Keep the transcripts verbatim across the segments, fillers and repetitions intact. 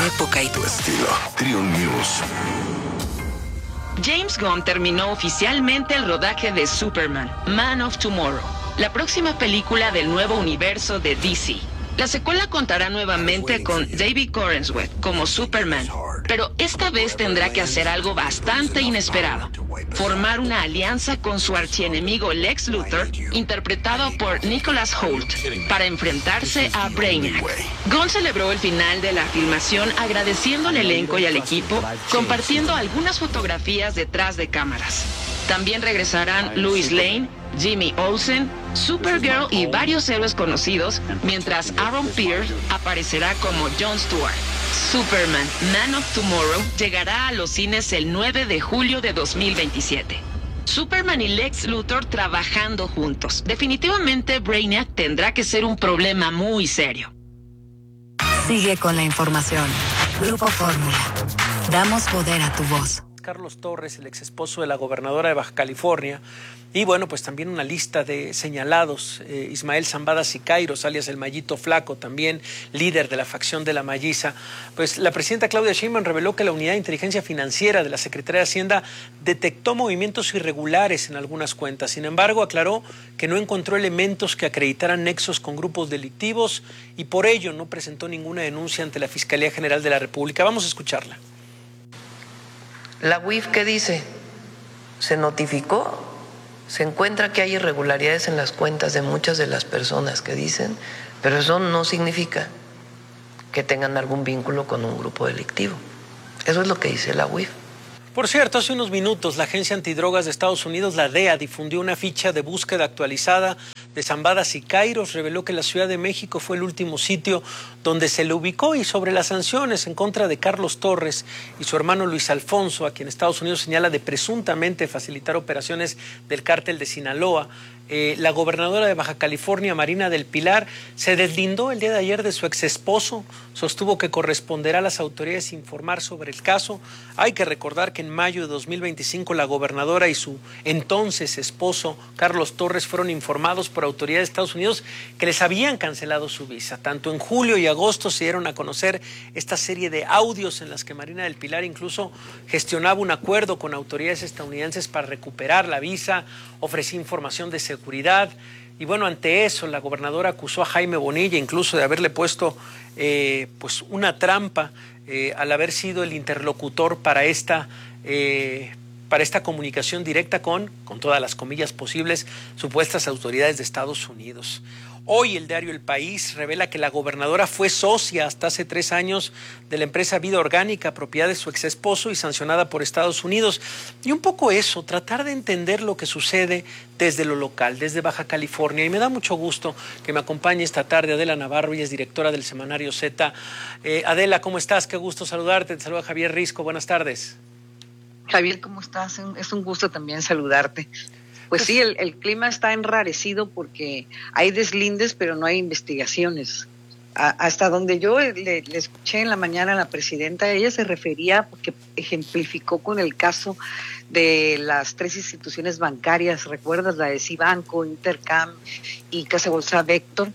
época y tu estilo. Triun News. James Gunn terminó oficialmente el rodaje de Superman, Man of Tomorrow, la próxima película del nuevo universo de D C. La secuela contará nuevamente con David Corenswet como Superman, pero esta vez tendrá que hacer algo bastante inesperado: formar una alianza con su archienemigo Lex Luthor, interpretado por Nicholas Hoult, para enfrentarse a Brainiac. Gunn celebró el final de la filmación agradeciendo al elenco y al equipo, compartiendo algunas fotografías detrás de cámaras. También regresarán Lois Lane, Jimmy Olsen, Supergirl y varios héroes conocidos, mientras Aaron Pierce aparecerá como Jon Stewart. Superman, Man of Tomorrow llegará a los cines el nueve de julio de dos mil veintisiete. Superman y Lex Luthor trabajando juntos. Definitivamente Brainiac tendrá que ser un problema muy serio. Sigue con la información. Grupo Fórmula. Damos poder a tu voz. Carlos Torres, el ex esposo de la gobernadora de Baja California, y bueno, pues también una lista de señalados: eh, Ismael Zambada Siqueiros, alias el Mayito Flaco, también líder de la facción de la Malliza. Pues la presidenta Claudia Sheinbaum reveló que la Unidad de Inteligencia Financiera de la Secretaría de Hacienda detectó movimientos irregulares en algunas cuentas. Sin embargo, aclaró que no encontró elementos que acreditaran nexos con grupos delictivos y por ello no presentó ninguna denuncia ante la Fiscalía General de la República. Vamos a escucharla. La U I F, ¿qué dice? Se notificó, se encuentra que hay irregularidades en las cuentas de muchas de las personas que dicen, pero eso no significa que tengan algún vínculo con un grupo delictivo. Eso es lo que dice la U I F. Por cierto, hace unos minutos la Agencia Antidrogas de Estados Unidos, la D E A, difundió una ficha de búsqueda actualizada de Zambada Siqueiros. Reveló que la Ciudad de México fue el último sitio donde se le ubicó, y sobre las sanciones en contra de Carlos Torres y su hermano Luis Alfonso, a quien Estados Unidos señala de presuntamente facilitar operaciones del cártel de Sinaloa. Eh, la gobernadora de Baja California, Marina del Pilar, se deslindó el día de ayer de su exesposo. Sostuvo que corresponderá a las autoridades informar sobre el caso. Hay que recordar que en mayo de dos mil veinticinco la gobernadora y su entonces esposo, Carlos Torres, fueron informados por autoridades de Estados Unidos que les habían cancelado su visa. Tanto en julio y agosto se dieron a conocer esta serie de audios en las que Marina del Pilar incluso gestionaba un acuerdo con autoridades estadounidenses para recuperar la visa, ofrecía información de seguridad. Seguridad. Y bueno, ante eso la gobernadora acusó a Jaime Bonilla incluso de haberle puesto eh, pues una trampa eh, al haber sido el interlocutor para esta eh, para esta comunicación directa con, con todas las comillas posibles, supuestas autoridades de Estados Unidos. Hoy el diario El País revela que la gobernadora fue socia hasta hace tres años de la empresa Vida Orgánica, propiedad de su exesposo y sancionada por Estados Unidos. Y un poco eso, tratar de entender lo que sucede desde lo local, desde Baja California. Y me da mucho gusto que me acompañe esta tarde Adela Navarro, ella es directora del semanario Z. Eh, Adela, ¿cómo estás? Qué gusto saludarte. Te saluda Javier Risco. Buenas tardes. Javier, ¿cómo estás? Es un gusto también saludarte. Pues sí, el, el clima está enrarecido porque hay deslindes, pero no hay investigaciones. A, hasta donde yo le, le escuché en la mañana a la presidenta, ella se refería, porque ejemplificó con el caso de las tres instituciones bancarias, ¿recuerdas? La de Cibanco, Intercam y Casa Bolsa Vector,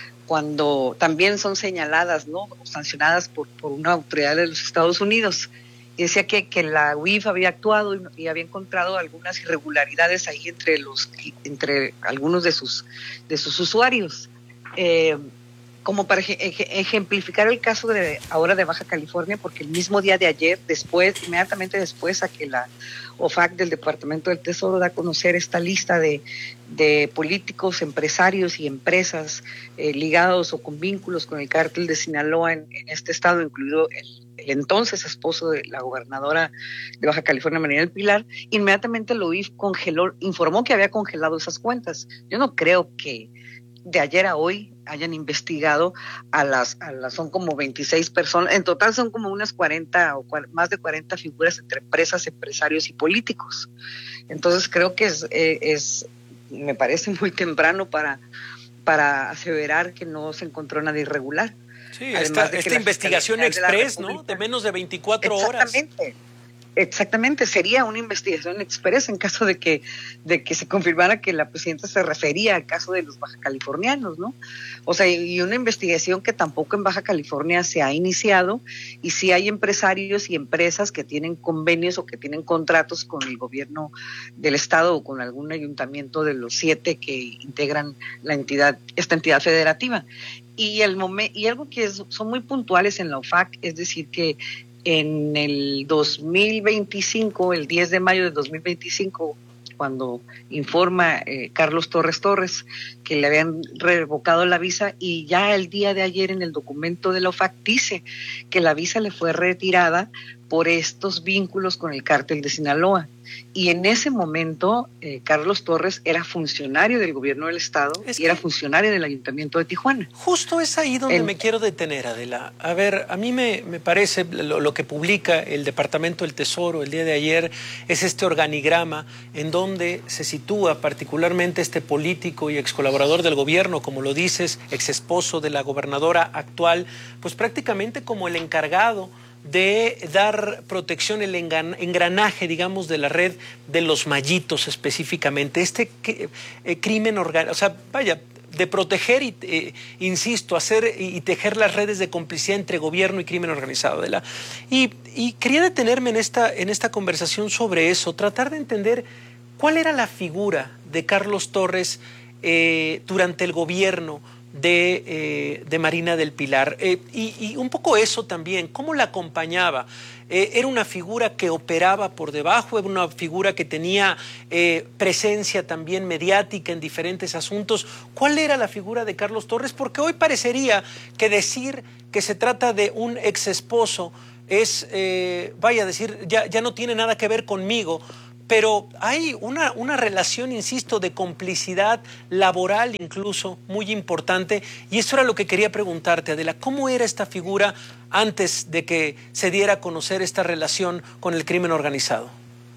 cuando también son señaladas, ¿no?, o sancionadas por, por una autoridad de los Estados Unidos. Y decía que, que la U I F había actuado y, y había encontrado algunas irregularidades ahí entre los entre algunos de sus de sus usuarios. Eh, como para ejemplificar el caso de ahora de Baja California, porque el mismo día de ayer, después, inmediatamente después a que la O F A C del Departamento del Tesoro da a conocer esta lista de, de políticos, empresarios y empresas eh, ligados o con vínculos con el cártel de Sinaloa en, en este estado, incluido el el entonces esposo de la gobernadora de Baja California, Marina del Pilar, inmediatamente la U I F congeló, informó que había congelado esas cuentas. Yo no creo que de ayer a hoy hayan investigado a las, a las son como veintiséis personas, en total son como unas cuarenta o cual, más de cuarenta figuras entre empresas, empresarios y políticos. Entonces creo que es, es me parece muy temprano para, para aseverar que no se encontró nada irregular. Sí, esta, esta investigación express, ¿no?, de menos de veinticuatro horas. Exactamente. Exactamente, sería una investigación expresa en caso de que de que se confirmara que la presidenta se refería al caso de los baja californianos, ¿no? O sea, y una investigación que tampoco en Baja California se ha iniciado, y sí hay empresarios y empresas que tienen convenios o que tienen contratos con el gobierno del estado o con algún ayuntamiento de los siete que integran la entidad, esta entidad federativa. Y el momen- y algo que es, son muy puntuales en la O F A C, es decir, que en el dos mil veinticinco, el diez de mayo de dos mil veinticinco, cuando informa eh, Carlos Torres Torres que le habían revocado la visa, y ya el día de ayer en el documento de la O F A C dice que la visa le fue retirada por estos vínculos con el cártel de Sinaloa. Y en ese momento eh, Carlos Torres era funcionario del gobierno del estado es y era funcionario del ayuntamiento de Tijuana. Justo es ahí donde el, me quiero detener, Adela. A ver, a mí me, me parece lo, lo que publica el Departamento del Tesoro el día de ayer es este organigrama en donde se sitúa particularmente este político y ex colaborador del gobierno, como lo dices, ex esposo de la gobernadora actual, pues prácticamente como el encargado de dar protección, el engranaje, digamos, de la red de los mallitos específicamente. Este eh, crimen organizado, o sea, vaya, de proteger y, eh, insisto, hacer y tejer las redes de complicidad entre gobierno y crimen organizado. De la, y, y quería detenerme en esta, en esta conversación sobre eso, tratar de entender cuál era la figura de Carlos Torres eh, durante el gobierno De, eh, de Marina del Pilar, eh, y, y un poco eso también, cómo la acompañaba. Eh, era una figura que operaba por debajo, era una figura que tenía eh, presencia también mediática en diferentes asuntos. ¿Cuál era la figura de Carlos Torres? Porque hoy parecería que decir que se trata de un ex esposo es, eh, vaya a decir, ya, ya no tiene nada que ver conmigo. Pero hay una, una relación, insisto, de complicidad laboral incluso muy importante, y eso era lo que quería preguntarte, Adela. ¿Cómo era esta figura antes de que se diera a conocer esta relación con el crimen organizado?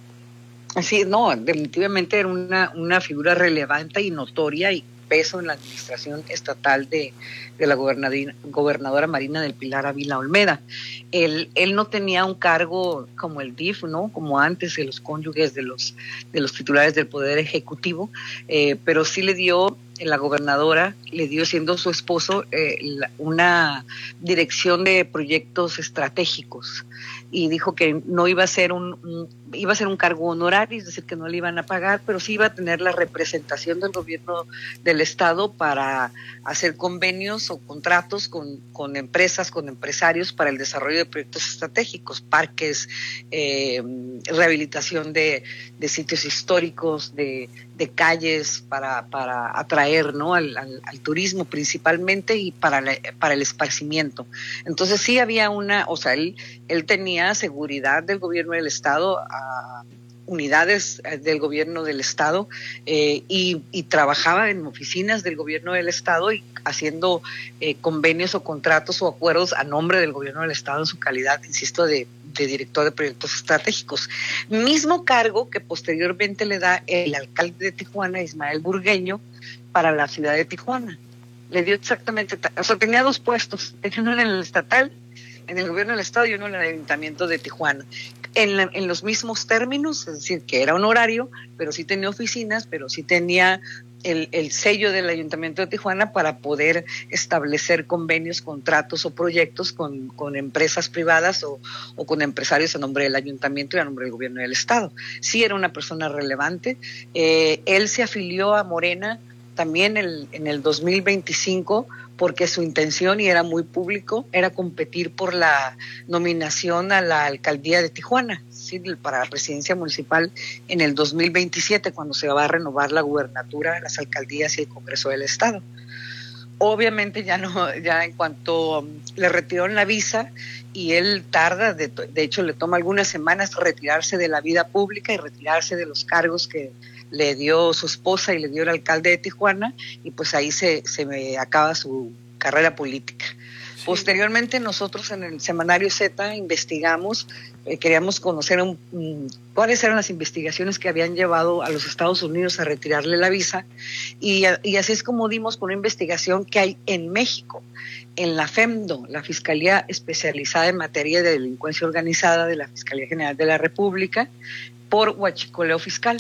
Sí, no, definitivamente era una, una figura relevante y notoria y peso en la administración estatal de, de la gobernadora Marina del Pilar Ávila Olmeda. Él, él no tenía un cargo como el D I F, ¿no? Como antes de los cónyuges de los, de los titulares del Poder Ejecutivo, eh, pero sí le dio, la gobernadora, le dio, siendo su esposo, eh, la, una dirección de proyectos estratégicos, y dijo que no iba a ser un, un iba a ser un cargo honorario, es decir, que no le iban a pagar, pero sí iba a tener la representación del gobierno del estado para hacer convenios o contratos con, con empresas, con empresarios para el desarrollo de proyectos estratégicos, parques, eh, rehabilitación de, de sitios históricos, de, de calles para, para atraer, ¿no? al, al, al turismo principalmente, y para, la, para el esparcimiento. Entonces sí había una, o sea, él, él tenía seguridad del gobierno del estado, a unidades del gobierno del estado, eh, y, y trabajaba en oficinas del gobierno del estado y haciendo eh, convenios o contratos o acuerdos a nombre del gobierno del estado en su calidad, insisto, de, de director de proyectos estratégicos. Mismo cargo que posteriormente le da el alcalde de Tijuana, Ismael Burgueño, para la ciudad de Tijuana. Le dio exactamente, o sea, tenía dos puestos, tenía uno en el estatal, en el gobierno del estado, y uno en el ayuntamiento de Tijuana. En, la, en los mismos términos, es decir, que era honorario, pero sí tenía oficinas, pero sí tenía el, el sello del ayuntamiento de Tijuana para poder establecer convenios, contratos o proyectos con, con empresas privadas o, o con empresarios a nombre del ayuntamiento y a nombre del gobierno del estado. Sí era una persona relevante. Eh, él se afilió a Morena también el, en el dos mil veinticinco, porque su intención, y era muy público, era competir por la nominación a la alcaldía de Tijuana, ¿sí? Para la presidencia municipal en el dos mil veintisiete, cuando se va a renovar la gubernatura, las alcaldías y el Congreso del Estado. Obviamente ya no, ya en cuanto um, le retiraron la visa, y él tarda, de, de hecho le toma algunas semanas retirarse de la vida pública y retirarse de los cargos que le dio su esposa y le dio el alcalde de Tijuana, y pues ahí se, se me acaba su carrera política. Sí. Posteriormente nosotros en el semanario Z investigamos, eh, queríamos conocer un, um, cuáles eran las investigaciones que habían llevado a los Estados Unidos a retirarle la visa, y, y así es como dimos con una investigación que hay en México, en la FEMDO, la Fiscalía Especializada en Materia de Delincuencia Organizada de la Fiscalía General de la República, por huachicoleo fiscal.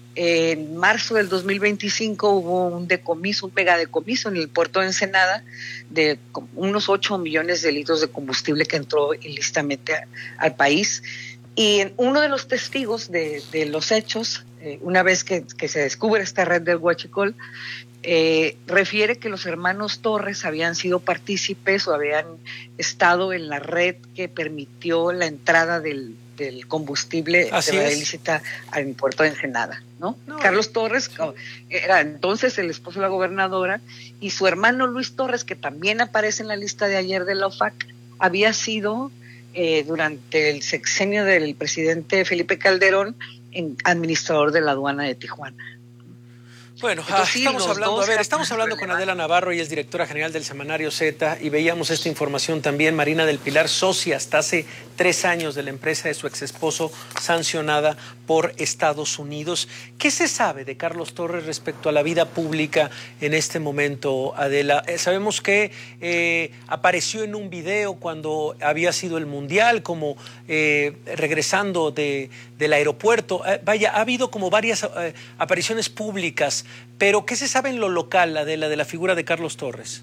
En marzo del dos mil veinticinco hubo un decomiso, un megadecomiso en el puerto de Ensenada de unos ocho millones de litros de combustible que entró ilícitamente a, al país. Y en uno de los testigos de, de los hechos, eh, una vez que, que se descubre esta red del huachicol, eh, refiere que los hermanos Torres habían sido partícipes o habían estado en la red que permitió la entrada del del combustible Así de manera es. ilícita al puerto de Ensenada, ¿no? No. Carlos Torres era entonces el esposo de la gobernadora, y su hermano Luis Torres, que también aparece en la lista de ayer de la O F A C, había sido eh, durante el sexenio del presidente Felipe Calderón en, administrador de la aduana de Tijuana. Bueno, Entonces, ah, sí, estamos los hablando, dos a ver, eran estamos hablando con relevantes. Adela Navarro, y es directora general del semanario Z, y veíamos esta información también. Marina del Pilar, socia hasta hace tres años de la empresa de su exesposo, sancionada por Estados Unidos. ¿Qué se sabe de Carlos Torres respecto a la vida pública en este momento, Adela? Eh, sabemos que eh, apareció en un video cuando había sido el Mundial, como eh, regresando de, del aeropuerto. Eh, vaya, ha habido como varias eh, apariciones públicas. Pero, ¿qué se sabe en lo local, Adela, de la figura de Carlos Torres?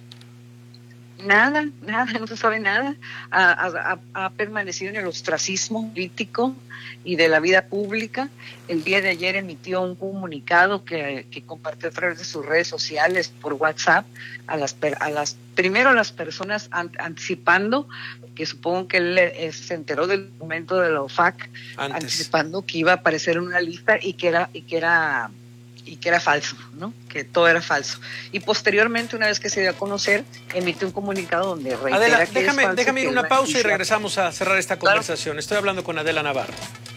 Nada, nada, no se sabe nada. Ha, ha, ha permanecido en el ostracismo político y de la vida pública. El día de ayer emitió un comunicado que, que compartió a través de sus redes sociales por WhatsApp a las, a las primero a las personas an, anticipando, que supongo que él eh, se enteró del documento de la O F A C, Antes. anticipando que iba a aparecer en una lista y que era y que era y que era falso, ¿no? Que todo era falso. Y posteriormente, una vez que se dio a conocer, emitió un comunicado donde reitera Adela, que déjame, es falso, déjame ir que una él pausa y inicia- regresamos a cerrar esta Claro. conversación. Estoy hablando con Adela Navarro.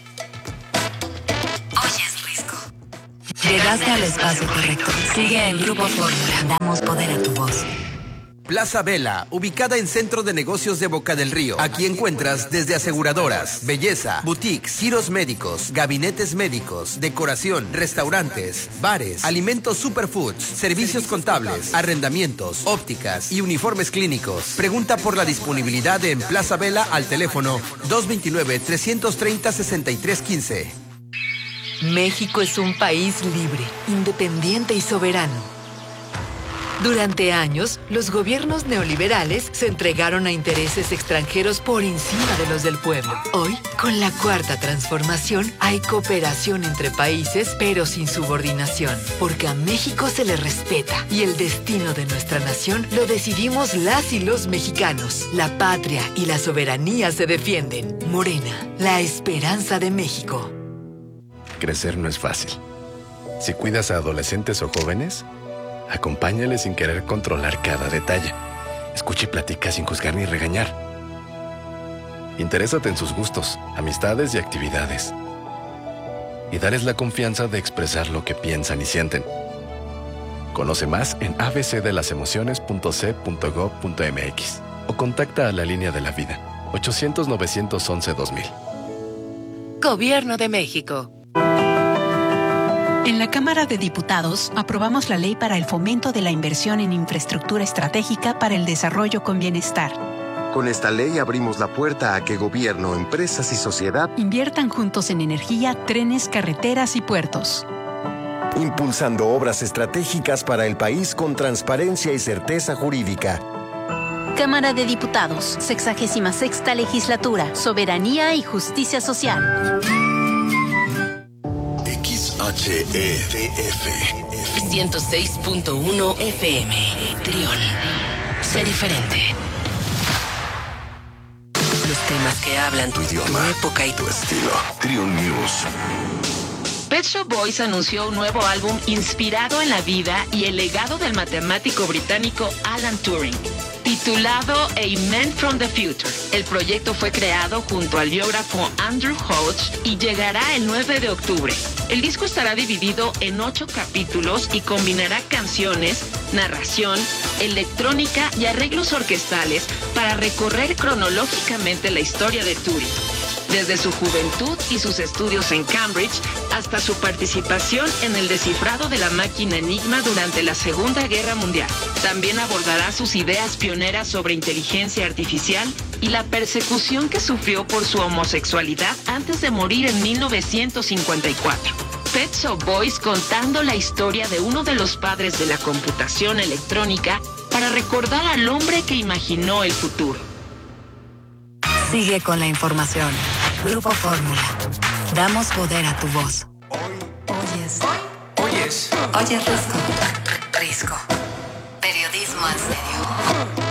Oyes Risco. Llegaste al espacio correcto. Sigue en Grupo Fórmula. Damos poder a tu voz. Plaza Vela, ubicada en Centro de Negocios de Boca del Río. Aquí encuentras desde aseguradoras, belleza, boutiques, giros médicos, gabinetes médicos, decoración, restaurantes, bares, alimentos superfoods, servicios contables, arrendamientos, ópticas y uniformes clínicos. Pregunta por la disponibilidad en Plaza Vela al teléfono dos dos nueve, tres tres cero, seis tres uno cinco. México es un país libre, independiente y soberano. Durante años, los gobiernos neoliberales se entregaron a intereses extranjeros por encima de los del pueblo. Hoy, con la Cuarta Transformación, hay cooperación entre países, pero sin subordinación, porque a México se le respeta y el destino de nuestra nación lo decidimos las y los mexicanos. La patria y la soberanía se defienden. Morena, la esperanza de México. Crecer no es fácil. Si cuidas a adolescentes o jóvenes, acompáñales sin querer controlar cada detalle. Escucha y platica sin juzgar ni regañar. Interésate en sus gustos, amistades y actividades. Y dales la confianza de expresar lo que piensan y sienten. Conoce más en a b c de las emociones punto c punto gov punto m x o contacta a la línea de la vida ochocientos, novecientos once, dos mil. Gobierno de México. En la Cámara de Diputados aprobamos la ley para el fomento de la inversión en infraestructura estratégica para el desarrollo con bienestar. Con esta ley abrimos la puerta a que gobierno, empresas y sociedad Inviertan juntos en energía, trenes, carreteras y puertos. impulsando obras estratégicas para el país con transparencia y certeza jurídica. Cámara de Diputados, sexagésima sexta legislatura, soberanía y justicia social. X H E D F. ciento seis punto uno F M. Trión. Sé diferente. Los temas que hablan Tu idioma, tu época y tu tu estilo. Trion News. Pet Shop Boys anunció un nuevo álbum inspirado en la vida y el legado del matemático británico Alan Turing, titulado A Man from the Future. El proyecto fue creado junto al biógrafo Andrew Hodge y llegará el nueve de octubre. El disco estará dividido en ocho capítulos y combinará canciones, narración, electrónica y arreglos orquestales para recorrer cronológicamente la historia de Turing, desde su juventud y sus estudios en Cambridge hasta su participación en el descifrado de la máquina Enigma durante la Segunda Guerra Mundial. También abordará sus ideas pioneras sobre inteligencia artificial y la persecución que sufrió por su homosexualidad antes de morir en mil novecientos cincuenta y cuatro. Pet Shop Boys contando la historia de uno de los padres de la computación electrónica para recordar al hombre que imaginó el futuro. Sigue con la información. Grupo Fórmula. Damos poder a tu voz. Oyes. Oyes. Oyes Risco. Risco. Periodismo en serio.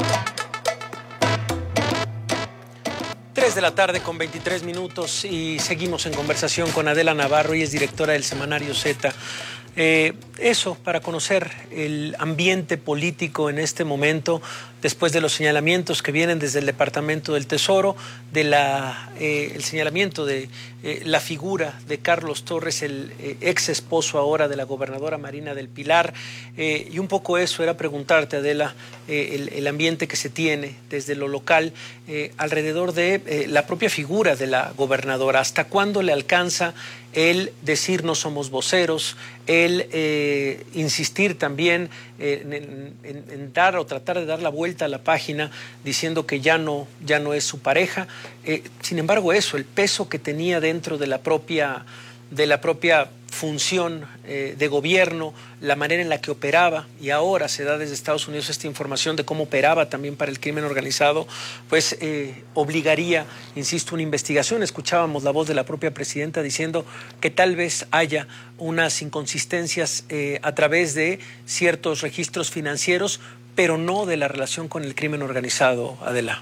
tres de la tarde con veintitrés minutos y seguimos en conversación con Adela Navarro, y es directora del semanario Z. Eh, eso, para conocer el ambiente político en este momento, después de los señalamientos que vienen desde el Departamento del Tesoro, de la, eh, el señalamiento de eh, la figura de Carlos Torres, el eh, ex esposo ahora de la gobernadora Marina del Pilar, eh, y un poco eso era preguntarte, Adela, eh, el, el ambiente que se tiene desde lo local eh, alrededor de eh, la propia figura de la gobernadora. ¿Hasta cuándo le alcanza el decir no somos voceros, el eh, insistir también eh, en, en, en dar o tratar de dar la vuelta a la página diciendo que ya no, ya no es su pareja? Eh, sin embargo, eso, el peso que tenía dentro de la propia, de la propia función eh, de gobierno, la manera en la que operaba, y ahora se da desde Estados Unidos esta información de cómo operaba también para el crimen organizado, pues eh, obligaría, insisto, una investigación. Escuchábamos la voz de la propia presidenta diciendo que tal vez haya unas inconsistencias eh, a través de ciertos registros financieros, pero no de la relación con el crimen organizado, Adela.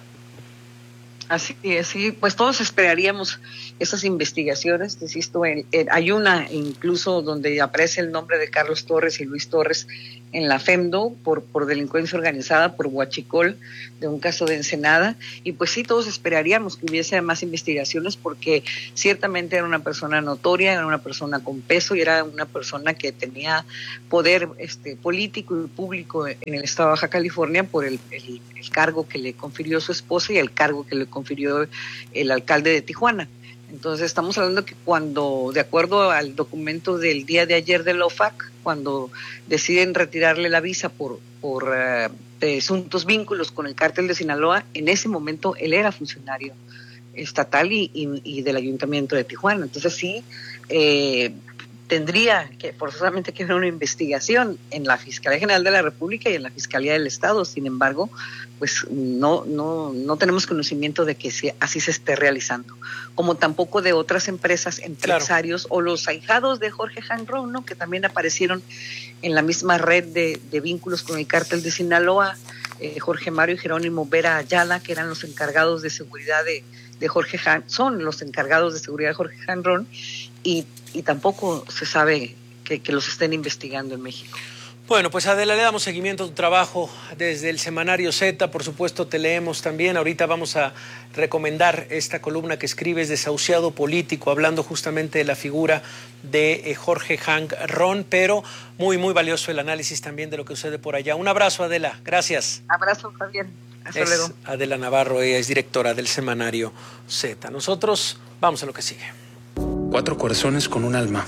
Así es, sí, pues todos esperaríamos esas investigaciones. Insisto, en, en, hay una incluso donde aparece el nombre de Carlos Torres y Luis Torres en la FEMDO por, por delincuencia organizada, por huachicol, de un caso de Ensenada, y pues sí, todos esperaríamos que hubiese más investigaciones, porque ciertamente era una persona notoria, era una persona con peso y era una persona que tenía poder este, político y público en el estado de Baja California por el, el, el cargo que le confirió su esposa y el cargo que le confirió el alcalde de Tijuana. Entonces estamos hablando que cuando, de acuerdo al documento del día de ayer del O F A C, cuando deciden retirarle la visa por, por uh, presuntos vínculos con el cártel de Sinaloa, en ese momento él era funcionario estatal y, y, y del ayuntamiento de Tijuana. Entonces sí, eh, tendría que forzosamente que haber una investigación en la Fiscalía General de la República y en la Fiscalía del Estado. Sin embargo, pues no no no tenemos conocimiento de que se, así se esté realizando, como tampoco de otras empresas, empresarios, claro, o los ahijados de Jorge Hanron, ¿no?, que también aparecieron en la misma red de, de vínculos con el cártel de Sinaloa, eh, Jorge Mario y Jerónimo Vera Ayala, que eran los encargados de seguridad de, de Jorge Han, son los encargados de seguridad de Jorge Hanron, y, y tampoco se sabe que, que los estén investigando en México. Bueno, pues Adela, le damos seguimiento a tu trabajo desde el semanario Z, por supuesto te leemos también. Ahorita vamos a recomendar esta columna que escribes, Desahuciado Político, hablando justamente de la figura de eh, Jorge Hanron, pero muy, muy valioso el análisis también de lo que sucede por allá. Un abrazo, Adela, gracias. Abrazo, Javier. Hasta es luego. Adela Navarro, ella es directora del semanario Z. Nosotros vamos a lo que sigue. Cuatro corazones con un alma.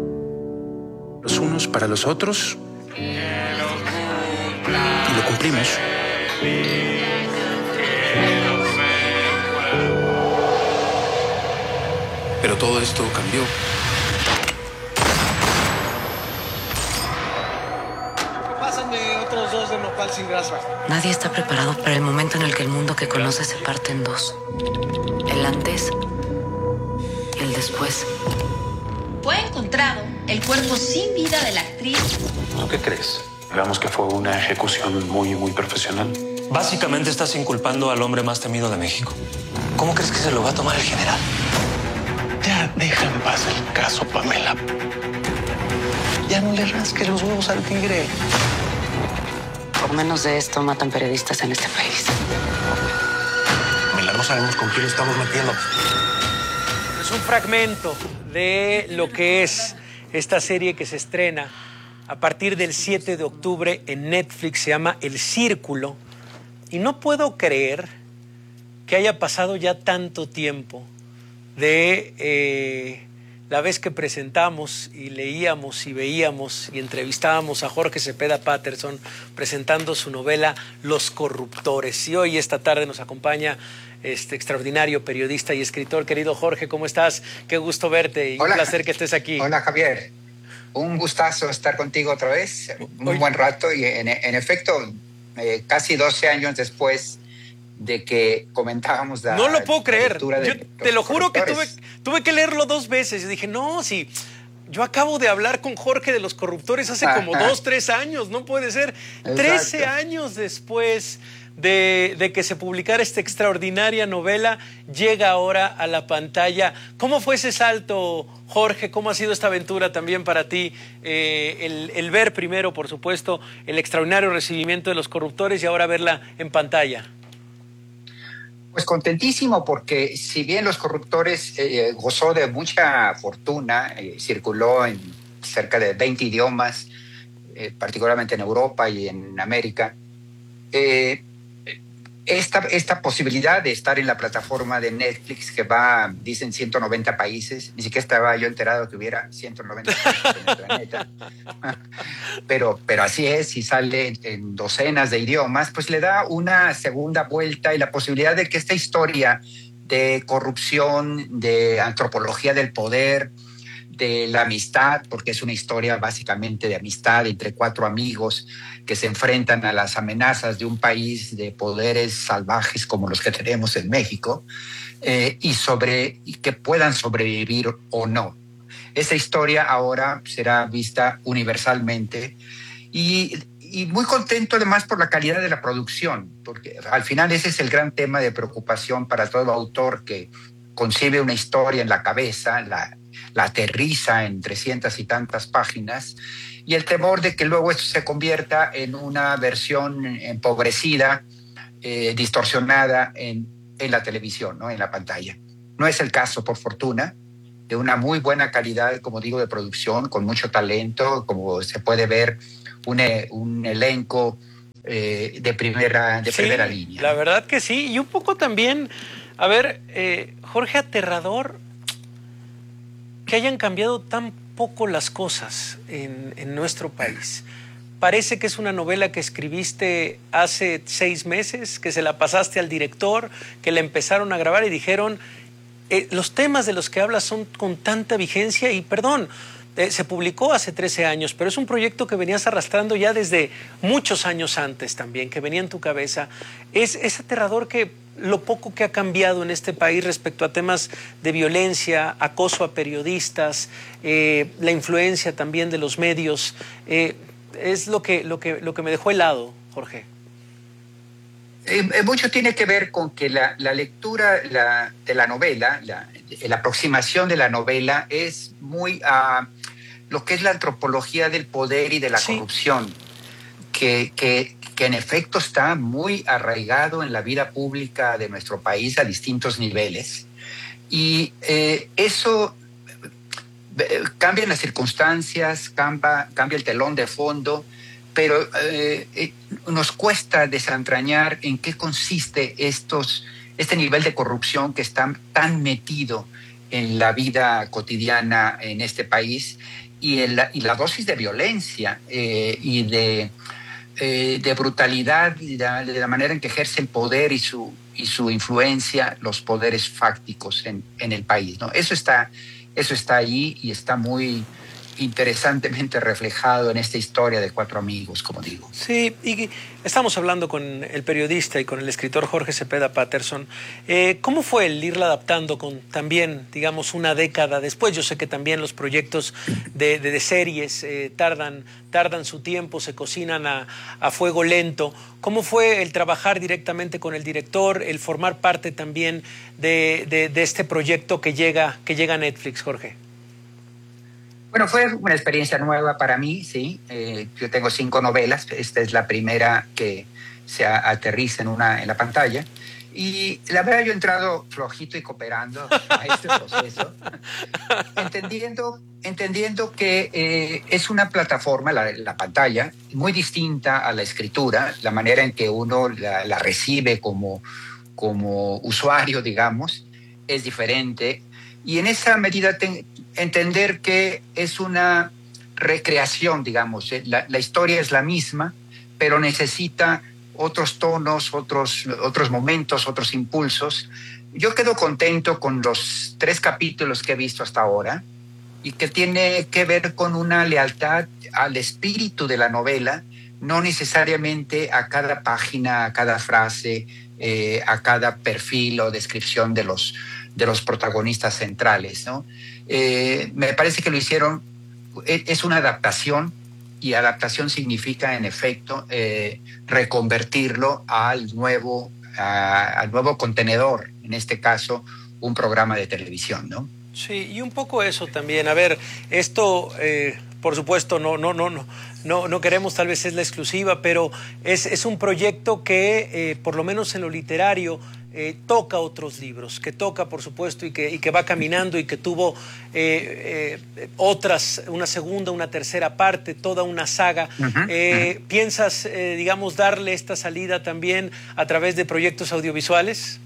Los unos para los otros. Y lo cumplimos. Pero todo esto cambió. Pásame otros dos de nopal sin grasa. Nadie está preparado para el momento en el que el mundo que conoce se parte en dos. El antes y el después. Fue encontrado el cuerpo sin vida de la actriz. ¿Tú qué crees? Digamos que fue una ejecución muy, muy profesional. Básicamente estás inculpando al hombre más temido de México. ¿Cómo crees que se lo va a tomar el general? Ya deja en paz el caso, Pamela. Ya no le rasques los huevos al tigre. Por menos de esto matan periodistas en este país. Pamela, no sabemos con quién estamos metiendo. Es un fragmento de lo que es esta serie que se estrena a partir del siete de octubre en Netflix, se llama El Círculo, y no puedo creer que haya pasado ya tanto tiempo de eh, la vez que presentamos y leíamos y veíamos y entrevistábamos a Jorge Cepeda Patterson presentando su novela Los Corruptores. Y hoy, esta tarde, nos acompaña este extraordinario periodista y escritor. Querido Jorge, ¿cómo estás? Qué gusto verte y Hola. Un placer que estés aquí. Hola, Javier. Un gustazo estar contigo otra vez, un Hoy. buen rato, y en, en efecto, eh, casi doce años después de que comentábamos la No lo puedo creer, yo te lo juro que tuve, tuve que leerlo dos veces, y dije, no, sí, yo acabo de hablar con Jorge de Los Corruptores hace como dos, tres años, no puede ser. Exacto. Trece años después de, de que se publicara esta extraordinaria novela, llega ahora a la pantalla. ¿Cómo fue ese salto, Jorge? ¿Cómo ha sido esta aventura también para ti? Eh, el, el ver primero, por supuesto, el extraordinario recibimiento de Los Corruptores y ahora verla en pantalla. Pues contentísimo, porque si bien Los Corruptores eh, gozó de mucha fortuna, eh, circuló en cerca de veinte idiomas, eh, particularmente en Europa y en América, eh, esta, esta posibilidad de estar en la plataforma de Netflix, que va, dicen, ciento noventa países, ni siquiera estaba yo enterado que hubiera ciento noventa países en el planeta, pero, pero así es, y sale en docenas de idiomas, pues le da una segunda vuelta y la posibilidad de que esta historia de corrupción, de antropología del poder, de la amistad, porque es una historia básicamente de amistad entre cuatro amigos que se enfrentan a las amenazas de un país de poderes salvajes como los que tenemos en México, eh, y sobre y que puedan sobrevivir o no. Esa historia ahora será vista universalmente, y, y muy contento además por la calidad de la producción, porque al final ese es el gran tema de preocupación para todo autor que concibe una historia en la cabeza, la la aterriza en trescientas y tantas páginas, y el temor de que luego esto se convierta en una versión empobrecida, eh, distorsionada en, en la televisión, ¿no? En la pantalla. No es el caso, por fortuna, de una muy buena calidad, como digo, de producción, con mucho talento, como se puede ver, un, un elenco eh, de, primera, de sí, primera línea. La verdad que sí, y un poco también, a ver, eh, Jorge, aterrador que hayan cambiado tan poco las cosas en, en nuestro país. Parece que es una novela que escribiste hace seis meses, que se la pasaste al director, que la empezaron a grabar y dijeron, eh, los temas de los que hablas son con tanta vigencia y, perdón, eh, se publicó hace trece años, pero es un proyecto que venías arrastrando ya desde muchos años antes también, que venía en tu cabeza. Es, es aterrador que lo poco que ha cambiado en este país respecto a temas de violencia, acoso a periodistas, eh, la influencia también de los medios, eh, es lo que, lo, que, lo que me dejó helado, Jorge. Eh, mucho tiene que ver con que la, la lectura la, de la novela, la, la aproximación de la novela es muy a uh, lo que es la antropología del poder y de la sí. corrupción, que, que que en efecto está muy arraigado en la vida pública de nuestro país a distintos niveles. Y eh, eso eh, cambia las circunstancias, cambia, cambia el telón de fondo, pero eh, eh, nos cuesta desentrañar en qué consiste estos, este nivel de corrupción que está tan metido en la vida cotidiana en este país, y, en la, y la dosis de violencia eh, y de... Eh, de brutalidad y de, de la manera en que ejerce el poder y su, y su influencia, los poderes fácticos en, en el país, ¿no? Eso está, eso está ahí y está muy interesantemente reflejado en esta historia de cuatro amigos, como digo. Sí, y estamos hablando con el periodista y con el escritor Jorge Cepeda Patterson. Eh, ¿Cómo fue el irla adaptando con también, digamos, una década después? Yo sé que también los proyectos de, de, de series eh, tardan, tardan su tiempo, se cocinan a, a fuego lento. ¿Cómo fue el trabajar directamente con el director, el formar parte también de, de, de este proyecto que llega, que llega a Netflix, Jorge? Bueno, fue una experiencia nueva para mí, sí. Eh, yo tengo cinco novelas. Esta es la primera que se aterriza en, una, en la pantalla. Y la verdad yo he entrado flojito y cooperando a este proceso, entendiendo, entendiendo que eh, es una plataforma, la, la pantalla, muy distinta a la escritura, la manera en que uno la, la recibe como, como usuario, digamos, es diferente. Y en esa medida ten, entender que es una recreación, digamos, ¿eh? la, la historia es la misma, pero necesita otros tonos, otros, otros momentos, otros impulsos. Yo quedo contento con los tres capítulos que he visto hasta ahora y que tiene que ver con una lealtad al espíritu de la novela, no necesariamente a cada página, a cada frase, eh, a cada perfil o descripción de los, de los protagonistas centrales, ¿no? Eh, me parece que lo hicieron, es una adaptación, y adaptación significa, en efecto, eh, reconvertirlo al nuevo, a, al nuevo contenedor, en este caso, un programa de televisión, ¿no? Sí, y un poco eso también. A ver, esto, eh, por supuesto, no, no, no, no, no, no queremos, tal vez es la exclusiva, pero es, es un proyecto que, eh, por lo menos en lo literario, Eh, toca otros libros, que toca, por supuesto, y que, y que va caminando y que tuvo eh, eh, otras, una segunda, una tercera parte, toda una saga. Uh-huh, eh, uh-huh. ¿Piensas, eh, digamos, darle esta salida también a través de proyectos audiovisuales?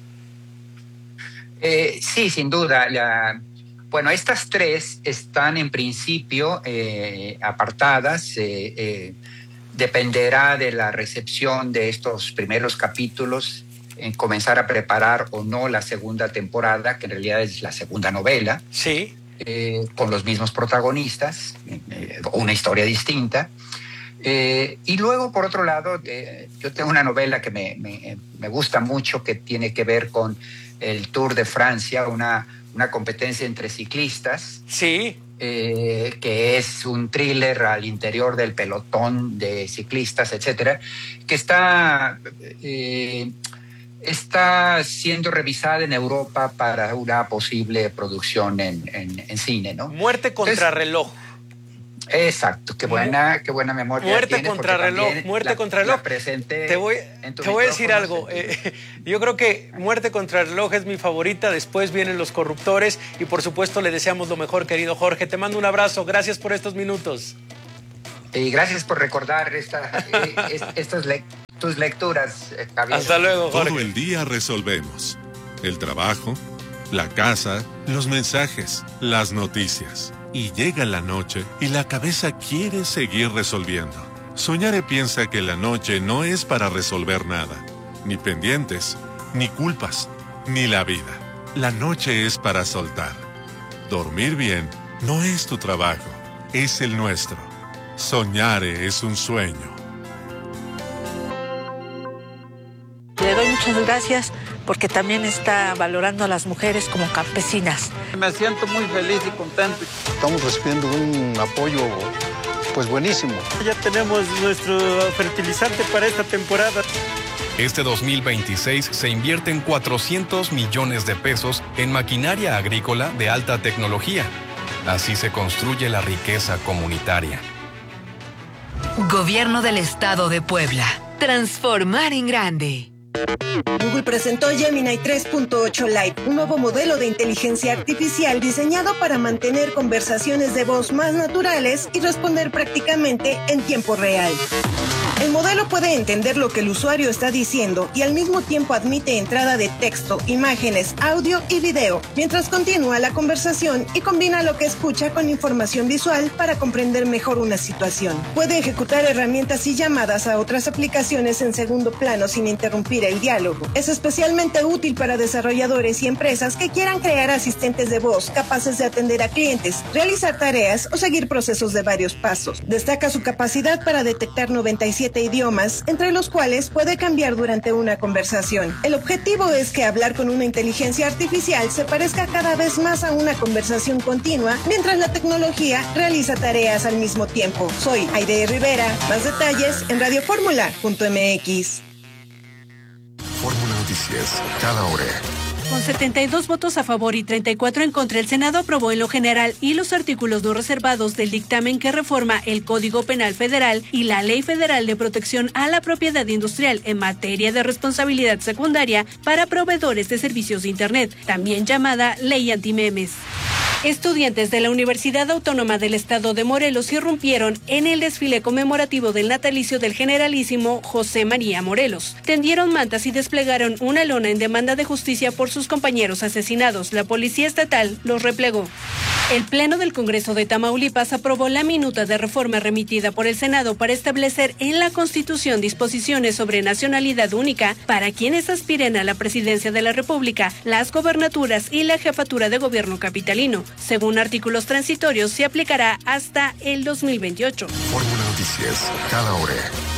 Eh, sí, sin duda. La, bueno, estas tres están en principio eh, apartadas. Eh, eh, dependerá de la recepción de estos primeros capítulos en comenzar a preparar o no la segunda temporada, que en realidad es la segunda novela, sí, eh, con los mismos protagonistas, eh, una historia distinta. Eh, y luego, por otro lado, eh, yo tengo una novela que me, me, me gusta mucho, que tiene que ver con el Tour de Francia, una, una competencia entre ciclistas. Sí. Eh, que es un thriller al interior del pelotón de ciclistas, etcétera, que está... Eh, está siendo revisada en Europa para una posible producción en, en, en cine, ¿no? Muerte contra reloj. Exacto, qué buena, qué buena memoria. Muerte contra reloj, muerte contra reloj. Te voy, te voy a decir algo. Eh, yo creo que Muerte contra reloj es mi favorita. Después vienen Los corruptores y, por supuesto, le deseamos lo mejor, querido Jorge. Te mando un abrazo. Gracias por estos minutos. Y gracias por recordar esta, eh, estas lecturas. Tus lecturas, Javier. Hasta luego, Jorge. Todo el día resolvemos. El trabajo, la casa, los mensajes, las noticias. Y llega la noche y la cabeza quiere seguir resolviendo. Soñare piensa que la noche no es para resolver nada. Ni pendientes, ni culpas, ni la vida. La noche es para soltar. Dormir bien no es tu trabajo, es el nuestro. Soñare es un sueño. Le doy muchas gracias porque también está valorando a las mujeres como campesinas. Me siento muy feliz y contento. Estamos recibiendo un apoyo pues buenísimo. Ya tenemos nuestro fertilizante para esta temporada. Este dos mil veintiséis se invierten cuatrocientos millones de pesos en maquinaria agrícola de alta tecnología. Así se construye la riqueza comunitaria. Gobierno del Estado de Puebla. Transformar en grande. Google presentó Gemini tres punto ocho Lite, un nuevo modelo de inteligencia artificial diseñado para mantener conversaciones de voz más naturales y responder prácticamente en tiempo real. El modelo puede entender lo que el usuario está diciendo y al mismo tiempo admite entrada de texto, imágenes, audio y video, mientras continúa la conversación y combina lo que escucha con información visual para comprender mejor una situación. Puede ejecutar herramientas y llamadas a otras aplicaciones en segundo plano sin interrumpir el diálogo. Es especialmente útil para desarrolladores y empresas que quieran crear asistentes de voz capaces de atender a clientes, realizar tareas o seguir procesos de varios pasos. Destaca su capacidad para detectar noventa y siete idiomas, entre los cuales puede cambiar durante una conversación. El objetivo es que hablar con una inteligencia artificial se parezca cada vez más a una conversación continua, mientras la tecnología realiza tareas al mismo tiempo. Soy Aide Rivera. Más detalles en radio fórmula punto m x. Fórmula Noticias, cada hora. Con setenta y dos votos a favor y treinta y cuatro en contra, el Senado aprobó en lo general y los artículos no reservados del dictamen que reforma el Código Penal Federal y la Ley Federal de Protección a la Propiedad Industrial en materia de responsabilidad secundaria para proveedores de servicios de Internet, también llamada Ley Antimemes. Estudiantes de la Universidad Autónoma del Estado de Morelos irrumpieron en el desfile conmemorativo del natalicio del generalísimo José María Morelos. Tendieron mantas y desplegaron una lona en demanda de justicia por sus compañeros asesinados. La Policía Estatal los replegó. El Pleno del Congreso de Tamaulipas aprobó la minuta de reforma remitida por el Senado para establecer en la Constitución disposiciones sobre nacionalidad única para quienes aspiren a la presidencia de la República, las gobernaturas y la jefatura de gobierno capitalino. Según artículos transitorios, se aplicará hasta el dos mil veintiocho. Fórmula Noticias, cada hora.